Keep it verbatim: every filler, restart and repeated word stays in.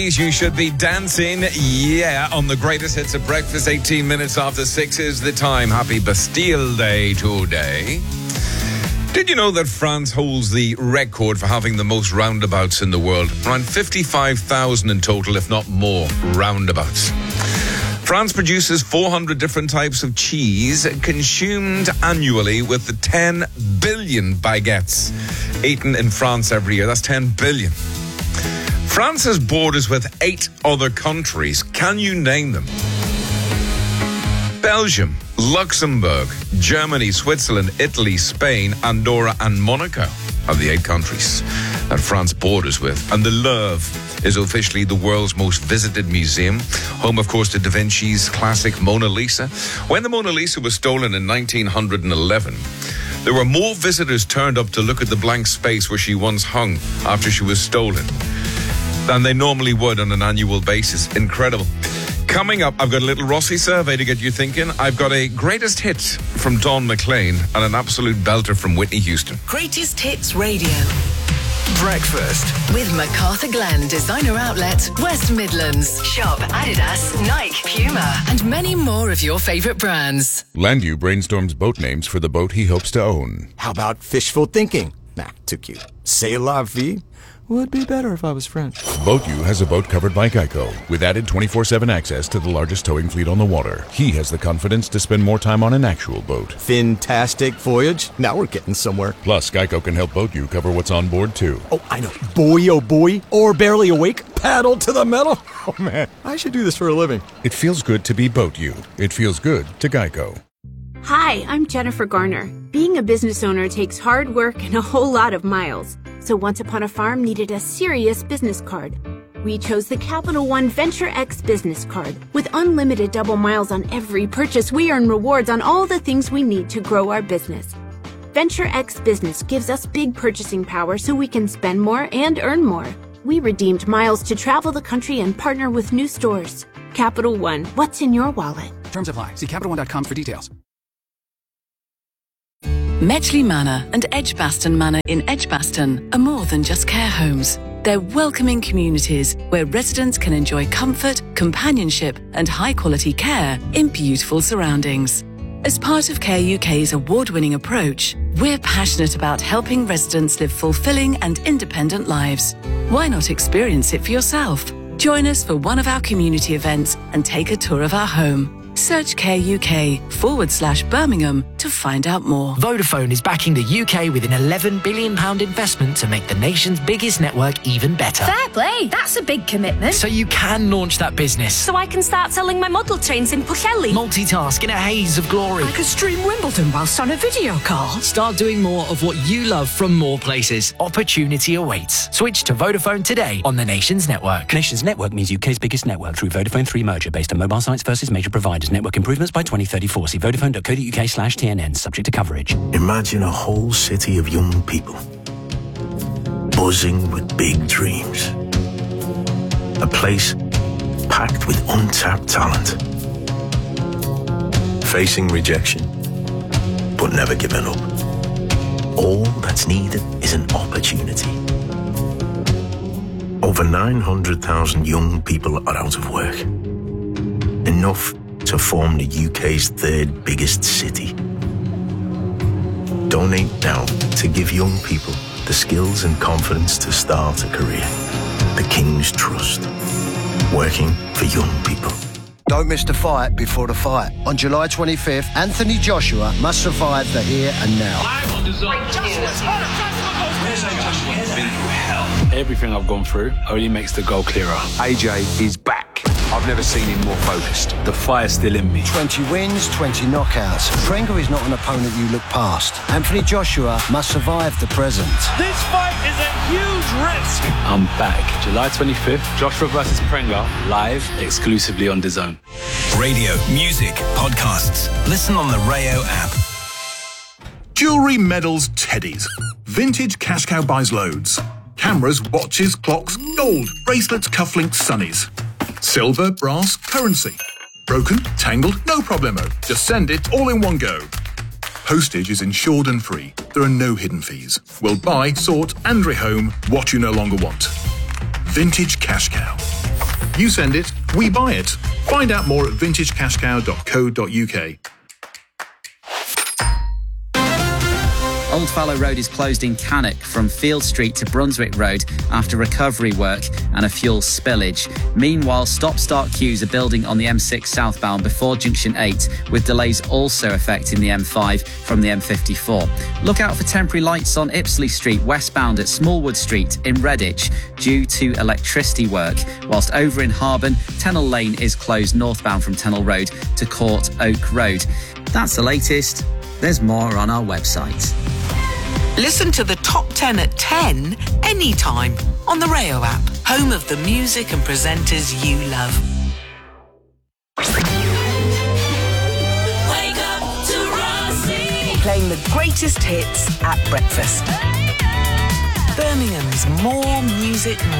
You should be dancing, yeah, on the greatest hits of breakfast. eighteen minutes after six is the time. Happy Bastille Day today. Did you know that France holds the record for having the most roundabouts in the world? Around fifty-five thousand in total, if not more, roundabouts. France produces four hundred different types of cheese consumed annually, with the ten billion baguettes eaten in France every year. That's ten billion. France has borders with eight other countries. Can you name them? Belgium, Luxembourg, Germany, Switzerland, Italy, Spain, Andorra and Monaco are the eight countries that France borders with. And the Louvre is officially the world's most visited museum, home, of course, to Da Vinci's classic Mona Lisa. When the Mona Lisa was stolen in nineteen eleven, there were more visitors turned up to look at the blank space where she once hung after she was stolen than they normally would on an annual basis. Incredible. Coming up, I've got a little Rossi survey to get you thinking. I've got a greatest hit from Don McLean and an absolute belter from Whitney Houston. Greatest Hits Radio. Breakfast with MacArthur Glen Designer Outlet, West Midlands. Shop Adidas, Nike, Puma, and many more of your favourite brands. Landu brainstorms boat names for the boat he hopes to own. How about fishful thinking? Nah, too cute. C'est la vie? Would be better if I was French. BoatU has a boat covered by Geico, with added twenty-four seven access to the largest towing fleet on the water. He has the confidence to spend more time on an actual boat. Fantastic voyage. Now we're getting somewhere. Plus, Geico can help BoatU cover what's on board, too. Oh, I know. Boy, oh boy. Or barely awake. Paddle to the metal. Oh, man. I should do this for a living. It feels good to be BoatU. It feels good to Geico. Hi, I'm Jennifer Garner. Being a business owner takes hard work and a whole lot of miles. So Once Upon a Farm needed a serious business card. We chose the Capital One Venture X business card. With unlimited double miles on every purchase, we earn rewards on all the things we need to grow our business. Venture X Business gives us big purchasing power so we can spend more and earn more. We redeemed miles to travel the country and partner with new stores. Capital One, what's in your wallet? Terms apply. See Capital One dot com for details. Metchley Manor and Edgbaston Manor in Edgbaston are more than just care homes. They're welcoming communities where residents can enjoy comfort, companionship and high-quality care in beautiful surroundings. As part of Care U K's award-winning approach, we're passionate about helping residents live fulfilling and independent lives. Why not experience it for yourself? Join us for one of our community events and take a tour of our home. Search Care U K forward slash Birmingham to find out more. Vodafone is backing the U K with an eleven billion pounds investment to make the nation's biggest network even better. Fair play, that's a big commitment. So you can launch that business. So I can start selling my model trains in Pwllheli. Multitask in a haze of glory. I could stream Wimbledon whilst on a video call. Start doing more of what you love from more places. Opportunity awaits. Switch to Vodafone today on the nation's network. Nation's network means U K's biggest network through Vodafone three merger based on mobile sites versus major providers. Network improvements by twenty thirty-four. See vodafone dot co dot uk slash T N N. Subject to coverage. Imagine a whole city of young people buzzing with big dreams. A place packed with untapped talent. Facing rejection, but never giving up. All that's needed is an opportunity. Over nine hundred thousand young people are out of work. Enough to form the U K's third biggest city. Donate now to give young people the skills and confidence to start a career. The King's Trust. Working for young people. Don't miss the fight before the fight. On July twenty-fifth, Anthony Joshua must survive the here and now. I'm on design. Been through hell. Everything I've gone through only makes the goal clearer. A J is back. I've never seen him more focused. The fire's still in me. twenty wins, twenty knockouts. Prenga is not an opponent you look past. Anthony Joshua must survive the present. This fight is a huge risk. I'm back. July twenty-fifth, Joshua versus Prenga, live exclusively on DAZN. Radio, music, podcasts. Listen on the Rayo app. Jewellery, medals, teddies. Vintage Cash Cow buys loads. Cameras, watches, clocks, gold, bracelets, cufflinks, sunnies. Silver, brass, currency. Broken, tangled, no problemo. Just send it all in one go. Postage is insured and free. There are no hidden fees. We'll buy, sort and rehome what you no longer want. Vintage Cash Cow. You send it, we buy it. Find out more at vintage cash cow dot co dot uk. Old Fallow Road is closed in Cannock from Field Street to Brunswick Road after recovery work and a fuel spillage. Meanwhile, stop-start queues are building on the M six southbound before Junction eight, with delays also affecting the M five from the M fifty-four. Look out for temporary lights on Ipsley Street westbound at Smallwood Street in Redditch due to electricity work, whilst over in Harborne, Tennell Lane is closed northbound from Tennell Road to Court Oak Road. That's the latest. There's more on our website. Listen to the top ten at ten anytime on the Rayo app, home of the music and presenters you love. Wake up to Rossi. Playing the greatest hits at breakfast. Birmingham's More Music